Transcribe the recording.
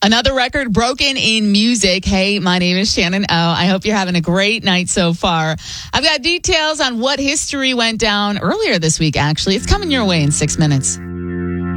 Another record broken in music. Hey, my name is Shannon O. I hope you're having a great night so far. I've got details on what history went down earlier this week, actually. It's coming your way in 6 minutes.